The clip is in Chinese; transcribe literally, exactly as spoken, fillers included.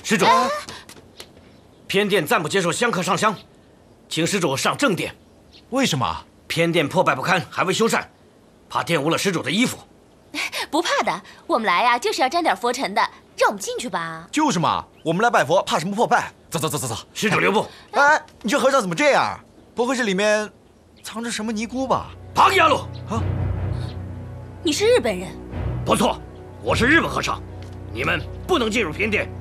施主，偏殿暂不接受香客上香，请施主上正殿。 为什么？ 偏殿破败不堪，还未修缮，怕玷污了施主的衣服。 不怕的，我们来呀、啊、就是要沾点佛尘的，让我们进去吧。 就是嘛，我们来拜佛，怕什么破败？走走走走走， 施主留步。 哎，你这和尚怎么这样？不会是里面藏着什么尼姑吧？ 庞牙路啊！ 你是日本人？ 不错，我是日本和尚。你们不能进入偏殿，